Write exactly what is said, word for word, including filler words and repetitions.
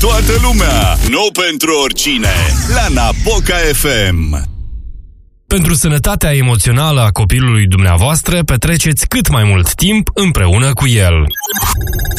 toată lumea, nu pentru oricine. La Napoca F M. Pentru sănătatea emoțională a copilului dumneavoastră, petreceți cât mai mult timp împreună cu el.